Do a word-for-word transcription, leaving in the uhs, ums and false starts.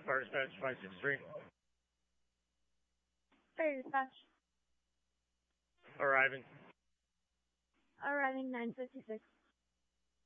Fire dispatch five six three. Fire dispatch. Arriving. Arriving nine fifty-six.